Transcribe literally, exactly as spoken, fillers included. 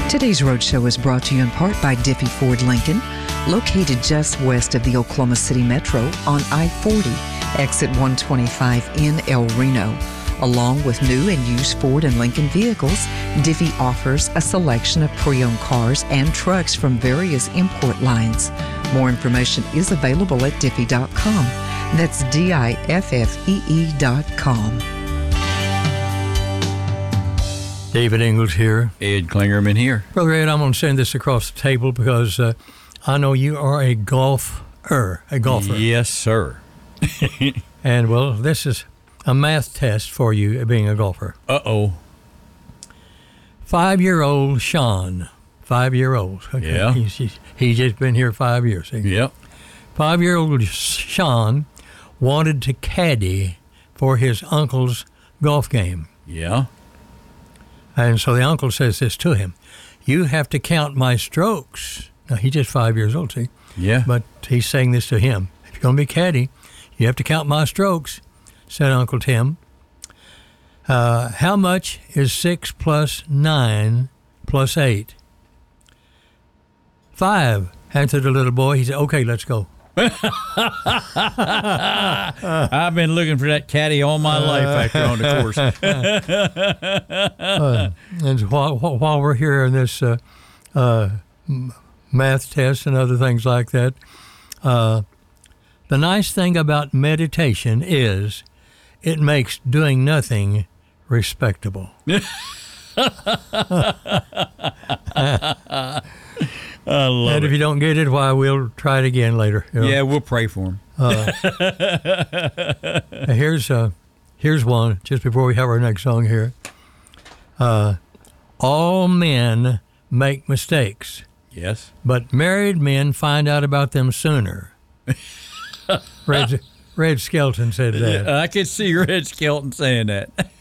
Today's Roadshow is brought to you in part by Diffie Ford Lincoln, located just west of the Oklahoma City Metro on I forty, exit one twenty-five in El Reno. Along with new and used Ford and Lincoln vehicles, Diffie offers a selection of pre-owned cars and trucks from various import lines. More information is available at diffie dot com. That's D I F F E E dot com. David Ingles here. Ed Klingerman here. Brother Ed, I'm going to send this across the table because uh, I know you are a golfer, a golfer. Yes, sir. And, well, this is a math test for you being a golfer. Uh-oh. Five-year-old Sean. Five-year-old. Okay. Yeah. He's, he's, he's just been here five years. Yep. Five-year-old Sean wanted to caddy for his uncle's golf game. Yeah. And so the uncle says this to him, you have to count my strokes. Now, he's just five years old, see? Yeah. But he's saying this to him. If you're going to be caddy, you have to count my strokes, said Uncle Tim. Uh, how much is six plus nine plus eight? Five, answered the little boy. He said, okay, let's go. I've been looking for that caddy all my life after on the course. uh, and while, while we're here in this uh, uh, math test and other things like that, uh, the nice thing about meditation is it makes doing nothing respectable. I love and if it. you don't get it, why, we'll try it again later. You know? Yeah, we'll pray for him. Uh, here's uh, here's one just before we have our next song here. Uh, all men make mistakes. Yes. But married men find out about them sooner. Red, Red Skelton said that. I could see Red Skelton saying that.